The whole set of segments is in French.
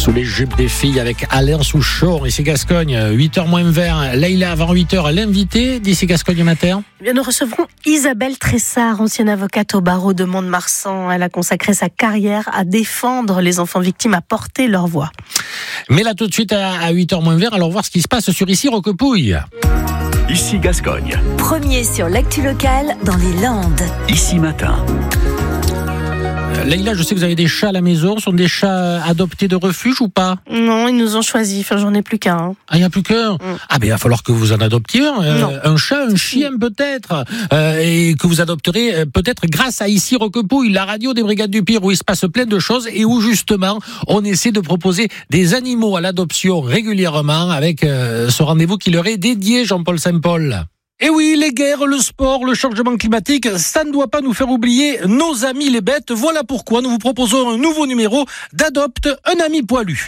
Sous les jupes des filles avec Alain Souchon, ici Gascogne, 8h moins 20. Leïla avant 8h, l'invité d'ici Gascogne Matin. Eh bien, nous recevrons Isabelle Tressard, ancienne avocate au barreau de Mont-de-Marsan. Elle a consacré sa carrière à défendre les enfants victimes, à porter leur voix. Mais là tout de suite à 8h moins 20, allons voir ce qui se passe sur Ici Roquepouille. Ici Gascogne. Premier sur l'actu locale dans les Landes. Ici Matin. Leïla, je sais que vous avez des chats à la maison. Ce sont des chats adoptés de refuge ou pas? Non, ils nous ont choisis. Enfin, j'en ai plus qu'un. Ah, il n'y a plus qu'un. Ah, ben il va falloir que vous en adoptiez un. Un chat, un chien peut-être. Et que vous adopterez peut-être grâce à Ici Roquepouille, la radio des Brigades du Pire, où il se passe plein de choses et où justement on essaie de proposer des animaux à l'adoption régulièrement avec ce rendez-vous qui leur est dédié, Jean-Paul Saint-Paul. Et oui, les guerres, le sport, le changement climatique, ça ne doit pas nous faire oublier nos amis les bêtes. Voilà pourquoi nous vous proposons un nouveau numéro d'Adopte un ami poilu.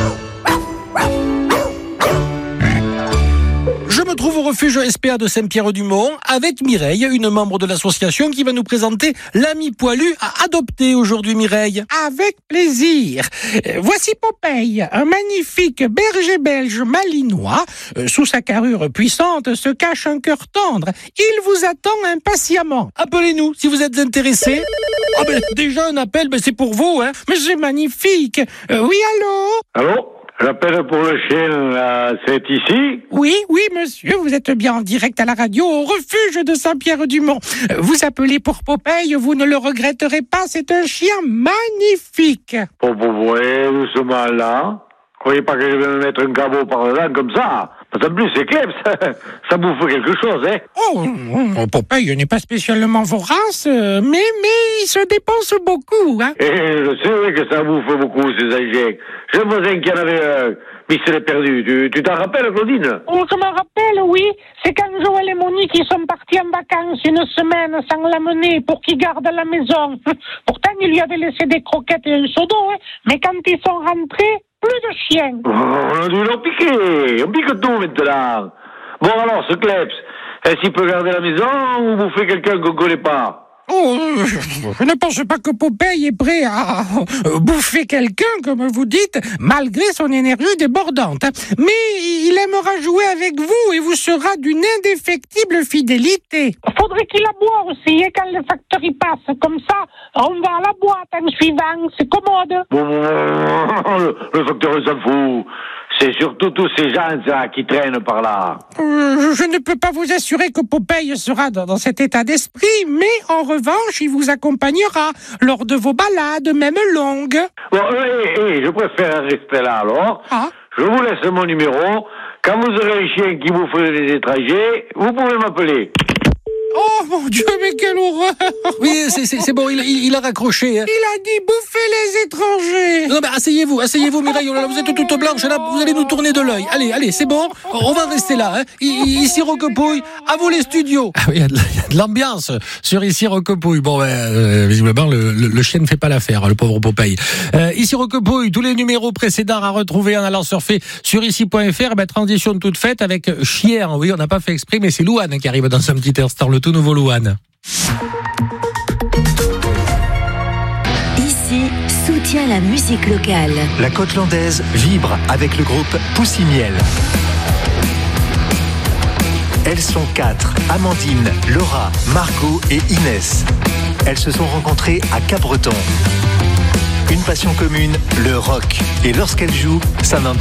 Je me trouve au refuge SPA de Saint-Pierre-du-Mont avec Mireille, une membre de l'association qui va nous présenter l'ami poilu à adopter aujourd'hui, Mireille. Avec plaisir. Voici Popeye, un magnifique berger belge malinois. Sous sa carrure puissante se cache un cœur tendre. Il vous attend impatiemment. Appelez-nous si vous êtes intéressés. Ah ben, déjà un appel, ben c'est pour vous, hein. Mais c'est magnifique. Oui, allô? Allô? J'appelle pour le chien, c'est ici? Oui, monsieur, vous êtes bien en direct à la radio au refuge de Saint-Pierre-du-Mont. Vous appelez pour Popeye, vous ne le regretterez pas, c'est un chien magnifique. Pour doucement là. Croyez pas que je vais me mettre un cabot par là comme ça. Parce qu'en plus, c'est clair, ça bouffe quelque chose, hein. Oh, Popeye n'est pas spécialement vorace, mais il se dépense beaucoup, hein. Et je sais, oui, que ça bouffe beaucoup, ces insectes. J'ai un voisin qui en avait un, mais il se l'est perdu. Tu t'en rappelles, Claudine? Oh, je m'en rappelle, oui. C'est quand Joël et Monique, ils sont partis en vacances une semaine sans l'amener pour qu'ils gardent la maison. Pourtant, il lui avait laissé des croquettes et un seau d'eau, hein. Mais quand ils sont rentrés, plus de chiens. On a dû leur piquer. On pique tout maintenant. Bon alors, ce Kleps, est-ce qu'il peut garder la maison ou bouffer quelqu'un qu'on ne connaît pas? Oh, je ne pense pas que Popeye est prêt à bouffer quelqu'un, comme vous dites, malgré son énergie débordante. Mais il aimera jouer avec vous et vous sera d'une indéfectible fidélité. Faudrait qu'il aboie aussi, et quand le facteur y passe, comme ça, on va à la boîte en suivant, c'est commode. Bon, le facteur s'en fout. C'est surtout tous ces gens là, qui traînent par là. Je ne peux pas vous assurer que Popeye sera dans cet état d'esprit, mais en revanche, il vous accompagnera lors de vos balades, même longues. Bon, je préfère rester là alors. Ah. Je vous laisse mon numéro. Quand vous aurez un chien qui bouffe les étrangers, vous pouvez m'appeler. Oh mon Dieu, mais quelle horreur! Oui, c'est bon, il a raccroché. Hein. Il a dit bouffer les étrangers! Non, mais asseyez-vous, Mireille, oh là là, vous êtes toute blanche, là, vous allez nous tourner de l'œil. Allez, c'est bon, on va rester là. Hein. Ici Roquepouille, à vous les studios. Ah oui, il y a de l'ambiance sur Ici Roquepouille. Bon, visiblement, le chien ne fait pas l'affaire, le pauvre Popeye. Ici Roquepouille, tous les numéros précédents à retrouver en allant surfer sur ici.fr. Transition toute faite avec chien. Oui, on n'a pas fait exprès, mais c'est Louane qui arrive dans un petit instant. Le tout nouveau Louane. Ici soutient la musique locale. La côte landaise vibre avec le groupe Poussimiel. Elles sont 4, Amandine, Laura, Margot et Inès. Elles se sont rencontrées à Capbreton. Une passion commune, le rock. Et lorsqu'elles jouent, ça n'en